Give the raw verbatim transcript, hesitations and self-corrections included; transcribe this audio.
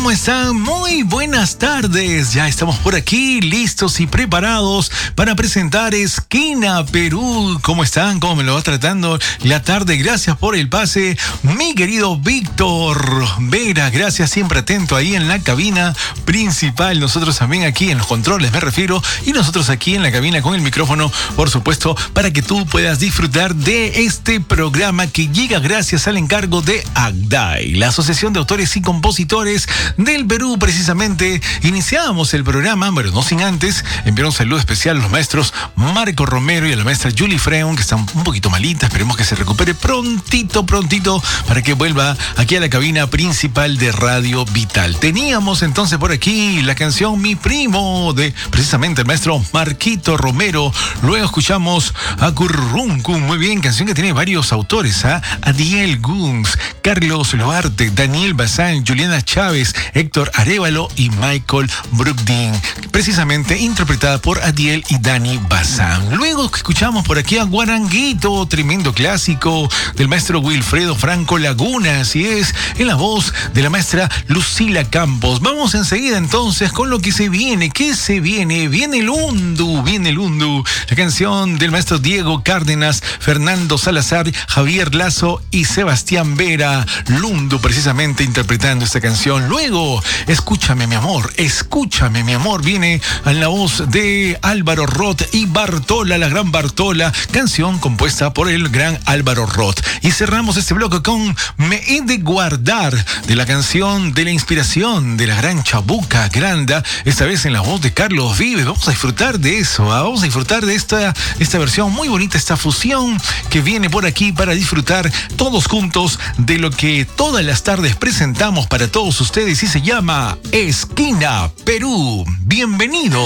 ¿Cómo están? Muy buenas tardes. Ya estamos por aquí, listos y preparados para presentar Esquina Perú. ¿Cómo están? ¿Cómo me lo va tratando la tarde? Gracias por el pase, mi querido Víctor Vera. Gracias, siempre atento ahí en la cabina principal. Nosotros también aquí en los controles, me refiero. Y nosotros aquí en la cabina con el micrófono, por supuesto, para que tú puedas disfrutar de este programa que llega gracias al encargo de ACDAI, la Asociación de Autores y Compositores del Perú. Precisamente iniciábamos el programa, pero no sin antes enviar un saludo especial a los maestros Marco Romero y a la maestra Julie Freun, que están un poquito malitas. Esperemos que se recupere prontito, prontito, para que vuelva aquí a la cabina principal de Radio Vital. Teníamos entonces por aquí la canción Mi Primo, de precisamente el maestro Marquito Romero. Luego escuchamos a Curruncum, muy bien, canción que tiene varios autores, ¿ah? ¿eh? Adiel Guns, Carlos Loarte, Daniel Bazán, Juliana Chávez, Héctor Arévalo y Michael Brugdin, precisamente interpretada por Adiel y Dani Bazán. Luego escuchamos por aquí a Guaranguito, tremendo clásico del maestro Wilfredo Franco Laguna, así es, en la voz de la maestra Lucila Campos. Vamos enseguida entonces con lo que se viene. ¿Qué se viene? Viene el Undu, viene el Undu, la canción del maestro Diego Cárdenas, Fernando Salazar, Javier Lazo y Sebastián Vera. Lundu precisamente interpretando esta canción. Luego, Escúchame mi amor, escúchame mi amor, viene en la voz de Álvaro Roth y Bartola, la gran Bartola, canción compuesta por el gran Álvaro Roth. Y cerramos este bloque con Me he de guardar, de la canción de la inspiración de la gran Chabuca Granda, esta vez en la voz de Carlos Vives. Vamos a disfrutar de eso, ¿eh? Vamos a disfrutar de esta, esta versión muy bonita, esta fusión que viene por aquí para disfrutar todos juntos de lo que todas las tardes presentamos para todos ustedes y se llama Esquina Perú. Bienvenido.